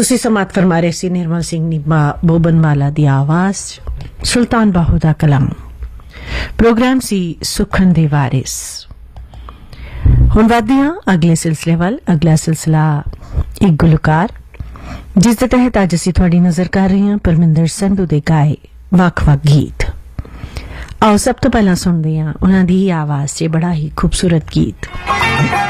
ਤੁਸੀਂ ਸਮਾਤ ਫਰਮਾ ਰਹੇ ਸੀ ਨਿਰਮਲ ਸਿੰਘ ਨੀਬਾ ਬੋਬਨਵਾਲਾ ਦੀ ਆਵਾਜ਼, ਸੁਲਤਾਨ ਬਾਹੂ ਦਾ ਕਲਾਮ। ਪ੍ਰੋਗਰਾਮ ਸੀ ਸੁਖਨ ਦੇ ਵਾਰਿਸ। ਹੁਣ ਵਧਦੇ ਹਾਂ ਅਗਲੇ ਸਿਲਸਿਲੇ ਵੱਲ। ਅਗਲਾ ਸਿਲਸਿਲਾ ਇੱਕ ਗੁਲਕਾਰ, ਜਿਸ ਦੇ ਤਹਿਤ ਅੱਜ ਅਸੀਂ ਤੁਹਾਡੀ ਨਜ਼ਰ ਕਰ ਰਹੇ ਹਾਂ ਪਰਮਿੰਦਰ ਸੰਧੂ ਦੇ ਗਾਏ ਵੱਖ-ਵੱਖ ਗੀਤ। ਆਓ ਸਭ ਤੋਂ ਪਹਿਲਾਂ ਸੁਣਦੇ ਹਾਂ ਉਹਨਾਂ ਦੀ ਆਵਾਜ਼ 'ਚ ਬੜਾ ਹੀ ਖੂਬਸੂਰਤ ਗੀਤ।